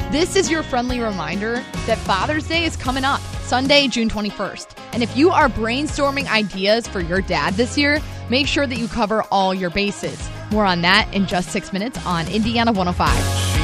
This is your friendly reminder that Father's Day is coming up, Sunday, June 21st. And if you are brainstorming ideas for your dad this year, make sure that you cover all your bases. More on that in just 6 minutes on Indiana 105.